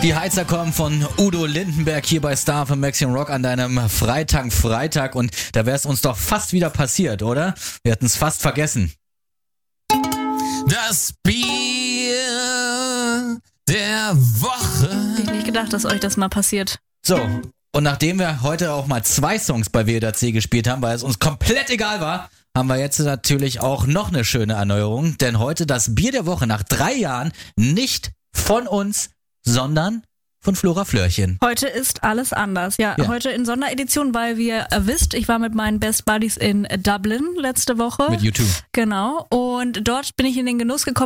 Die Heizer kommen von Udo Lindenberg hier bei Star von Maximum Rock an deinem Freitag und da wäre es uns doch fast wieder passiert, oder? Wir hatten es fast vergessen. Das Bier der Woche. Ich hätte nicht gedacht, dass euch das mal passiert. So, und nachdem wir heute auch mal 2 Songs bei WDC gespielt haben, weil es uns komplett egal war, haben wir jetzt natürlich auch noch eine schöne Erneuerung, denn heute das Bier der Woche nach 3 Jahren nicht von uns, sondern von Flora Flörchen. Heute ist alles anders. Ja, heute in Sonderedition, weil wir wisst, ich war mit meinen Best Buddies in Dublin letzte Woche. Mit U2. Genau. Und dort bin ich in den Genuss gekommen,